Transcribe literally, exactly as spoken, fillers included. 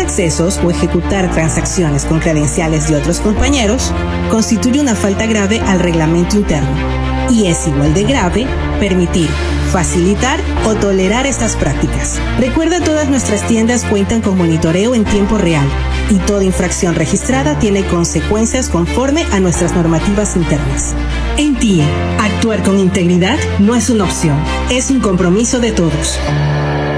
accesos o ejecutar transacciones con credenciales de otros compañeros constituye una falta grave al reglamento interno y es igual de grave permitir, facilitar o tolerar estas prácticas. Recuerda, todas nuestras tiendas cuentan con monitoreo en tiempo real y toda infracción registrada tiene consecuencias conforme a nuestras normativas internas. En T I E, actuar con integridad no es una opción, es un compromiso de todos.